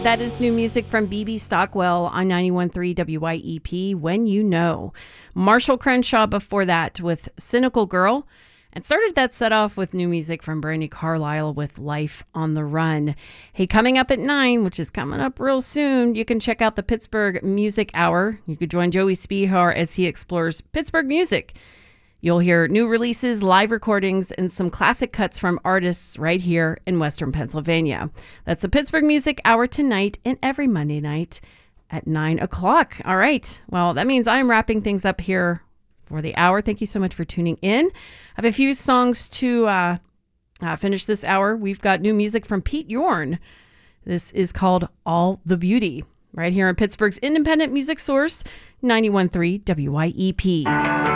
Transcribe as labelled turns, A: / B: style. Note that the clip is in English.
A: That is new music from BB Stockwell on 91.3 WYEP, When You Know. Marshall Crenshaw before that with Cynical Girl. And started that set off with new music from Brandi Carlile with Life on the Run. Hey, coming up at 9, which is coming up real soon, you can check out the Pittsburgh Music Hour. You could join Joey Spihar as he explores Pittsburgh music. You'll hear new releases, live recordings, and some classic cuts from artists right here in Western Pennsylvania. That's the Pittsburgh Music Hour tonight and every Monday night at 9 o'clock. All right. Well, that means I'm wrapping things up here for the hour. Thank you so much for tuning in. I have a few songs to finish this hour. We've got new music from Pete Yorn. This is called All the Beauty, right here on Pittsburgh's independent music source, 91.3 WYEP.